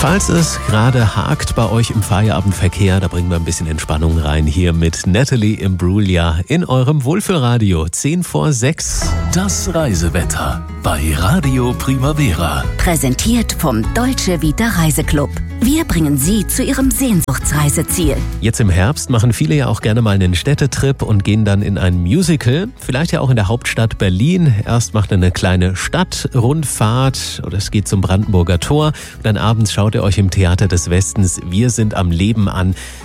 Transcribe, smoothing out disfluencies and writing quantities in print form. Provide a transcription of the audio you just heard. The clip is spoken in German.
Falls es gerade hakt bei euch im Feierabendverkehr, da bringen wir ein bisschen Entspannung rein hier mit Natalie Imbruglia in eurem Wohlfühlradio. 5:10. Das Reisewetter bei Radio Primavera. Präsentiert vom Deutsche Vita Reiseclub. Wir bringen Sie zu Ihrem Sehnsuchtsreiseziel. Jetzt im Herbst machen viele ja auch gerne mal einen Städtetrip und gehen dann in ein Musical. Vielleicht ja auch in der Hauptstadt Berlin. Erst macht ihr eine kleine Stadtrundfahrt oder es geht zum Brandenburger Tor. Und dann abends schaut ihr euch im Theater des Westens Wir sind am Leben an.